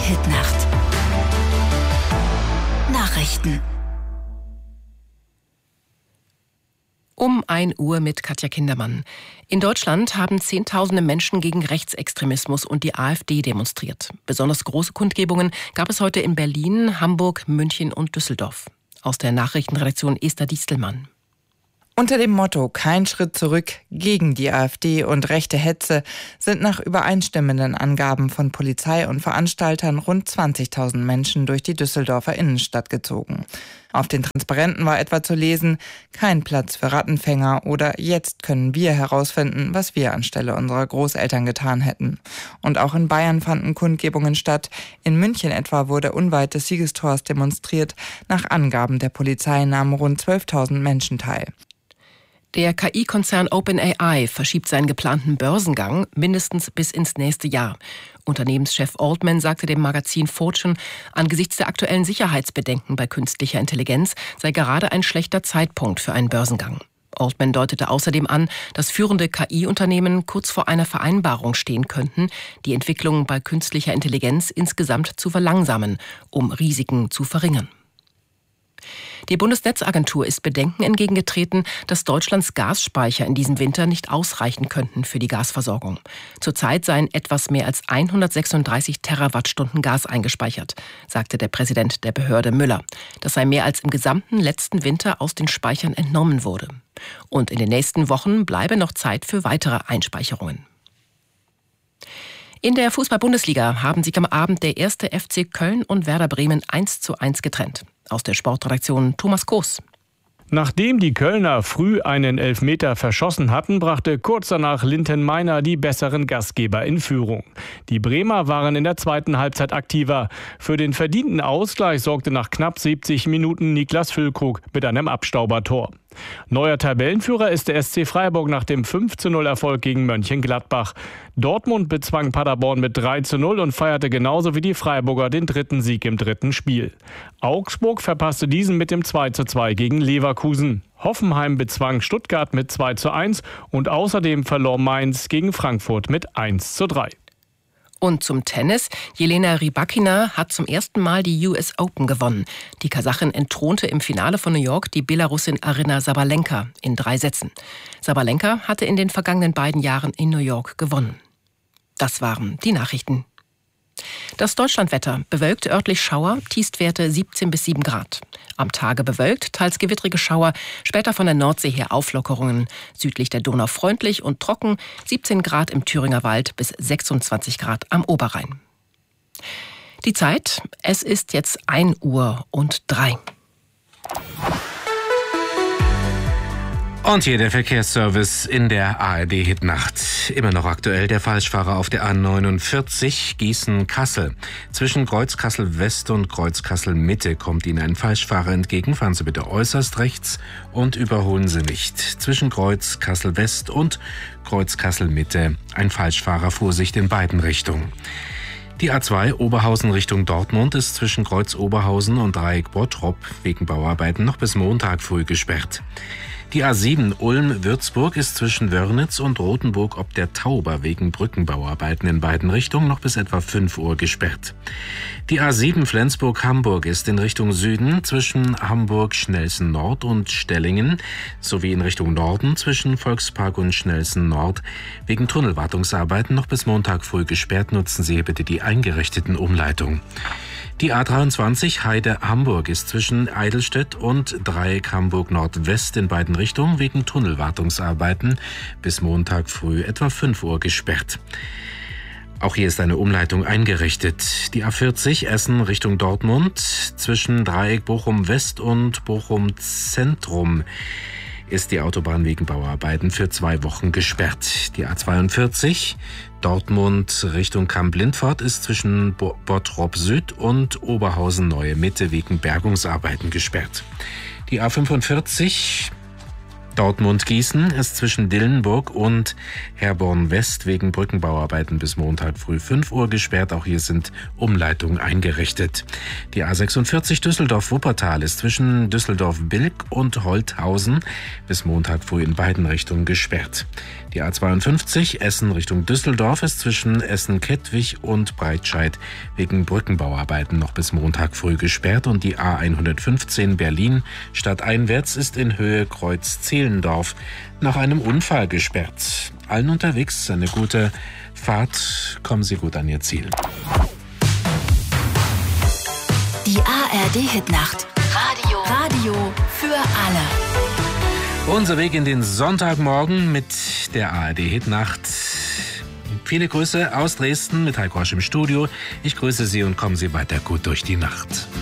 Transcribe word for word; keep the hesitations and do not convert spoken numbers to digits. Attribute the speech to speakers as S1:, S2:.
S1: Hitnacht. Nachrichten.
S2: Um ein Uhr mit Katja Kindermann. In Deutschland haben Zehntausende Menschen gegen Rechtsextremismus und die AfD demonstriert. Besonders große Kundgebungen gab es heute in Berlin, Hamburg, München und Düsseldorf. Aus der Nachrichtenredaktion Esther Distelmann.
S3: Unter dem Motto »Kein Schritt zurück gegen die AfD und rechte Hetze« sind nach übereinstimmenden Angaben von Polizei und Veranstaltern rund zwanzigtausend Menschen durch die Düsseldorfer Innenstadt gezogen. Auf den Transparenten war etwa zu lesen: »Kein Platz für Rattenfänger« oder »Jetzt können wir herausfinden, was wir anstelle unserer Großeltern getan hätten«. Und auch in Bayern fanden Kundgebungen statt. In München etwa wurde unweit des Siegestors demonstriert. Nach Angaben der Polizei nahmen rund zwölftausend Menschen teil.
S2: Der K I-Konzern OpenAI verschiebt seinen geplanten Börsengang mindestens bis ins nächste Jahr. Unternehmenschef Altman sagte dem Magazin Fortune, angesichts der aktuellen Sicherheitsbedenken bei künstlicher Intelligenz sei gerade ein schlechter Zeitpunkt für einen Börsengang. Altman deutete außerdem an, dass führende K I-Unternehmen kurz vor einer Vereinbarung stehen könnten, die Entwicklung bei künstlicher Intelligenz insgesamt zu verlangsamen, um Risiken zu verringern. Die Bundesnetzagentur ist Bedenken entgegengetreten, dass Deutschlands Gasspeicher in diesem Winter nicht ausreichen könnten für die Gasversorgung. Zurzeit seien etwas mehr als hundertsechsunddreißig Terawattstunden Gas eingespeichert, sagte der Präsident der Behörde Müller. Das sei mehr als im gesamten letzten Winter aus den Speichern entnommen wurde. Und in den nächsten Wochen bleibe noch Zeit für weitere Einspeicherungen. In der Fußball-Bundesliga haben sich am Abend der erste F C Köln und Werder Bremen eins zu eins getrennt. Aus der Sportredaktion Thomas Koos.
S4: Nachdem die Kölner früh einen Elfmeter verschossen hatten, brachte kurz danach Linton Meiner die besseren Gastgeber in Führung. Die Bremer waren in der zweiten Halbzeit aktiver. Für den verdienten Ausgleich sorgte nach knapp siebzig Minuten Niklas Füllkrug mit einem Abstaubertor. Neuer Tabellenführer ist der S C Freiburg nach dem fünf zu null Erfolg gegen Mönchengladbach. Dortmund bezwang Paderborn mit drei zu null und feierte genauso wie die Freiburger den dritten Sieg im dritten Spiel. Augsburg verpasste diesen mit dem zwei zu zwei gegen Leverkusen. Hoffenheim bezwang Stuttgart mit zwei zu eins und außerdem verlor Mainz gegen Frankfurt mit eins zu drei.
S2: Und zum Tennis. Jelena Rybakina hat zum ersten Mal die U S Open gewonnen. Die Kasachin entthronte im Finale von New York die Belarusin Aryna Sabalenka in drei Sätzen. Sabalenka hatte in den vergangenen beiden Jahren in New York gewonnen. Das waren die Nachrichten. Das Deutschlandwetter: bewölkt, örtlich Schauer, Tiefstwerte siebzehn bis sieben Grad. Am Tage bewölkt, teils gewittrige Schauer, später von der Nordsee her Auflockerungen. Südlich der Donau freundlich und trocken, siebzehn Grad im Thüringer Wald bis sechsundzwanzig Grad am Oberrhein. Die Zeit: es ist jetzt ein Uhr und drei.
S5: Und hier der Verkehrsservice in der A R D-Hitnacht. Immer noch aktuell der Falschfahrer auf der A neunundvierzig Gießen-Kassel. Zwischen Kreuz-Kassel-West und Kreuz-Kassel-Mitte kommt Ihnen ein Falschfahrer entgegen. Fahren Sie bitte äußerst rechts und überholen Sie nicht. Zwischen Kreuz-Kassel-West und Kreuz-Kassel-Mitte ein Falschfahrer, Vorsicht in beiden Richtungen. Die A zwei Oberhausen Richtung Dortmund ist zwischen Kreuz Oberhausen und Dreieck Bottrop wegen Bauarbeiten noch bis Montag früh gesperrt. Die A sieben Ulm-Würzburg ist zwischen Wörnitz und Rothenburg ob der Tauber wegen Brückenbauarbeiten in beiden Richtungen noch bis etwa fünf Uhr gesperrt. Die A sieben Flensburg-Hamburg ist in Richtung Süden zwischen Hamburg-Schnelsen-Nord und Stellingen sowie in Richtung Norden zwischen Volkspark und Schnelsen-Nord wegen Tunnelwartungsarbeiten noch bis Montag früh gesperrt. Nutzen Sie bitte die eingerichteten Umleitungen. Die A dreiundzwanzig Heide-Hamburg ist zwischen Eidelstedt und Dreieck Hamburg-Nordwest in beiden Richtungen wegen Tunnelwartungsarbeiten bis Montag früh etwa fünf Uhr gesperrt. Auch hier ist eine Umleitung eingerichtet. Die A vierzig Essen Richtung Dortmund zwischen Dreieck Bochum-West und Bochum-Zentrum ist die Autobahn wegen Bauarbeiten für zwei Wochen gesperrt. Die A zweiundvierzig Dortmund Richtung Kamp-Lindfort ist zwischen Bottrop Süd und Oberhausen Neue Mitte wegen Bergungsarbeiten gesperrt. Die A fünfundvierzig Dortmund-Gießen ist zwischen Dillenburg und Herborn-West wegen Brückenbauarbeiten bis Montag früh fünf Uhr gesperrt. Auch hier sind Umleitungen eingerichtet. Die A sechsundvierzig Düsseldorf-Wuppertal ist zwischen Düsseldorf-Bilk und Holthausen bis Montag früh in beiden Richtungen gesperrt. Die A zweiundfünfzig Essen Richtung Düsseldorf ist zwischen Essen-Kettwig und Breitscheid wegen Brückenbauarbeiten noch bis Montag früh gesperrt. Und die A hundertfünfzehn Berlin stadteinwärts ist in Höhe Kreuz-Zehlendorf nach einem Unfall gesperrt. Allen unterwegs eine gute Fahrt. Kommen Sie gut an Ihr Ziel.
S1: Die A R D-Hitnacht. Radio. Radio für alle.
S5: Unser Weg in den Sonntagmorgen mit der A R D-Hitnacht. Viele Grüße aus Dresden mit Heiko Horsch im Studio. Ich grüße Sie und kommen Sie weiter gut durch die Nacht.